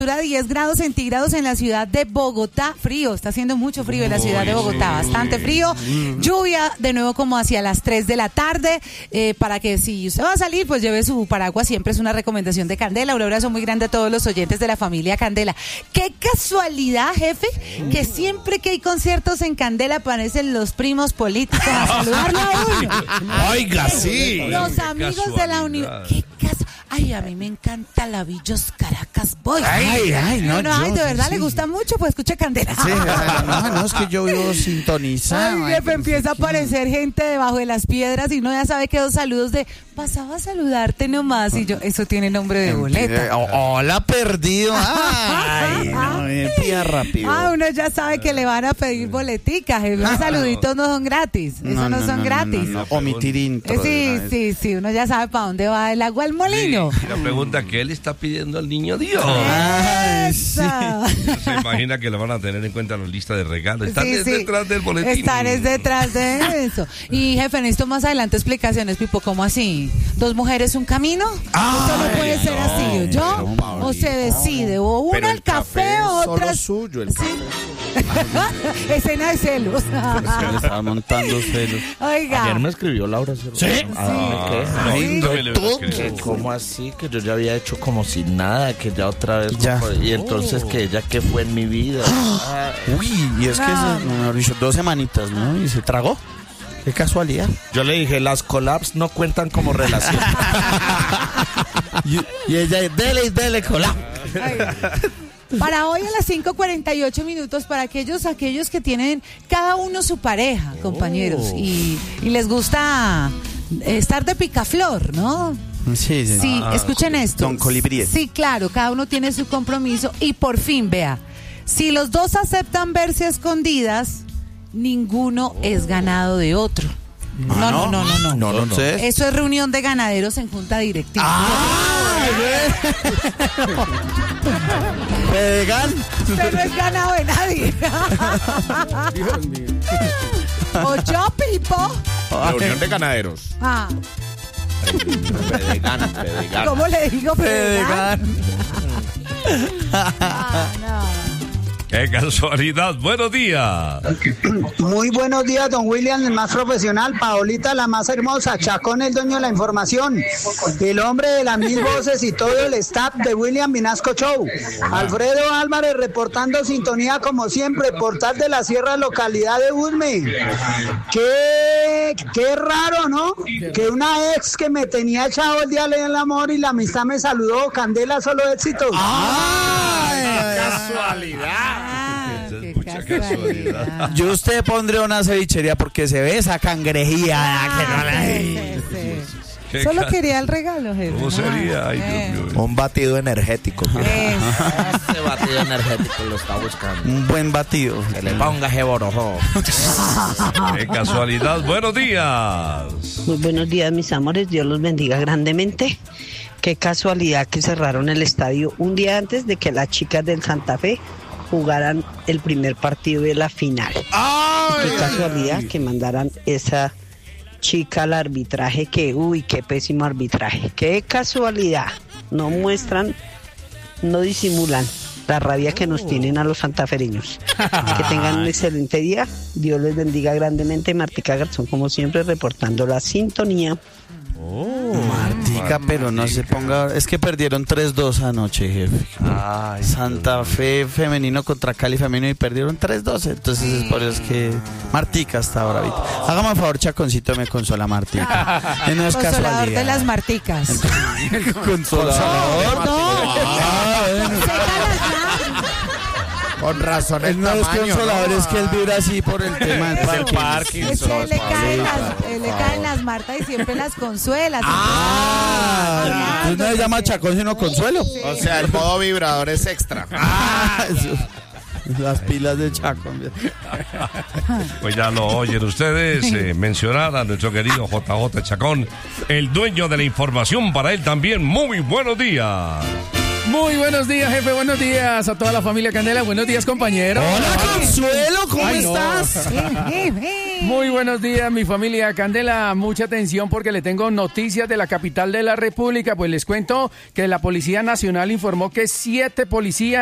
10 grados centígrados en la ciudad de Bogotá. Frío, está haciendo mucho frío en la ciudad de Bogotá, bastante frío. Lluvia de nuevo como hacia las 3 de la tarde, para que si usted va a salir, pues lleve su paraguas, siempre es una recomendación de Candela. Un abrazo muy grande a todos los oyentes de la familia Candela. Qué casualidad, jefe, que siempre que hay conciertos en Candela aparecen los primos políticos a saludarlo a uno. Oiga, sí. Los amigos de la universidad. Qué caso. Ay, a mí me encanta la Villos Caracas Boys. No, de verdad le gusta mucho, pues escuche Candela. Sí, no, es que yo vivo sintonizado. Ay, jefe, empieza a aparecer gente debajo de las piedras y no ya sabe que dos saludos de pasaba a saludarte nomás y yo, eso tiene nombre de boleta. Hola, perdido. Ay, no, empieza rápido. Uno ya sabe que le van a pedir boletica, jefe. Los saluditos no son gratis. Eso no son gratis. No. Omitir intro. Sí, uno ya sabe para dónde va el agua al molino. Y la pregunta que él está pidiendo al niño Dios. Sí. Se imagina que lo van a tener en cuenta en la lista de regalos. Están detrás del boletín. Están detrás de eso. Y jefe, necesito más adelante explicaciones, Pipo, ¿cómo así? ¿Dos mujeres, un camino? Eso no puede ser así, ¿yo? O se decide, o una al café, o otra. Solo suyo el café. Escena de celos. Se me estaba montando celos. Oiga. Ayer me escribió Laura. ¿Sí? ¿Cómo así? Que yo ya había hecho como si nada, que ya otra vez. Y entonces que ella que fue en mi vida. Uy, y es que mejor dicho, 2 semanitas, ¿no? Y se tragó. Qué casualidad. Yo le dije, las collabs no cuentan como relación. y ella, dele collab. Para hoy a las 5:48, para aquellos que tienen cada uno su pareja, compañeros, y les gusta estar de picaflor, ¿no? Sí. Escuchen esto. Don Colibrí. Sí, claro, cada uno tiene su compromiso y por fin, vea, si los dos aceptan verse a escondidas, ninguno es ganado de otro. No. Eso es reunión de ganaderos en junta directiva. Pegan. Usted no es ganado de nadie. Dios mío. O yo, Pipo. Reunión de ganaderos. Pedegan. ¿Cómo le digo Pedegan? No. ¡Qué casualidad! ¡Buenos días! Muy buenos días, don William, el más profesional. Paolita, la más hermosa. Chacón, el dueño de la información. El hombre de las 1000 voces y todo el staff de William Vinasco Show. Alfredo Álvarez reportando sintonía como siempre. Portal de la Sierra, localidad de Usme. Qué raro, ¿no? Que una ex que me tenía echado el día del amor y la amistad me saludó. Candela, solo éxitos. ¡Ay! ¡Casualidad! Qué casualidad. Yo usted pondría una cevichería porque se ve esa cangrejía que no la hay. Sí. Solo quería el regalo, jefe. ¿Cómo sería? Ay, Dios mío. Un batido energético. Ese batido energético lo está buscando. Un buen batido. Que le ponga jeborojo. ¡Qué casualidad! ¡Buenos días! Muy buenos días, mis amores. Dios los bendiga grandemente. Qué casualidad que cerraron el estadio un día antes de que las chicas del Santa Fe jugaran el primer partido de la final. Qué casualidad que mandaran esa chica al arbitraje, qué pésimo arbitraje. Qué casualidad. No muestran, no disimulan la rabia que nos tienen a los santafereños. Que tengan un excelente día. Dios les bendiga grandemente. Martica Garzón, como siempre, reportando la sintonía. Martica, pero no se ponga. Es que perdieron 3-2 anoche, jefe. Santa Fe femenino contra Cali femenino y perdieron 3-2. Entonces es por eso que Martica está bravita. Hágame un favor, Chaconcito, me consola Martica. No es Consolador casualidad. de las Marticas. El consolador. Con razón Él no es consolador, es que él vibra así por el tema del Parkinson. Le caen las martas y siempre las consuela. Entonces no se llama Chacón sino Consuelo. O sea, el modo vibrador es extra. Las pilas de Chacón. Pues ya lo oyen ustedes, mencionar a nuestro querido JJ Chacón, el dueño de la información. Para él también, muy buenos días. Muy buenos días, jefe. Buenos días a toda la familia Candela. Buenos días, compañero. Hola, Consuelo. ¿Cómo estás? Muy buenos días, mi familia Candela. Mucha atención porque le tengo noticias de la capital de la República. Pues les cuento que la Policía Nacional informó que 7 policías